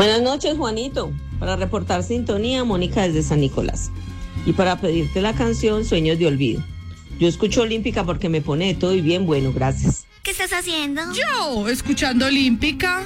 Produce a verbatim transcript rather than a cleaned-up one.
Buenas noches, Juanito. Para reportar sintonía, Mónica desde San Nicolás. Y para pedirte la canción Sueños de Olvido. Yo escucho Olímpica porque me pone de todo y bien bueno, gracias. ¿Qué estás haciendo? Yo, escuchando Olímpica.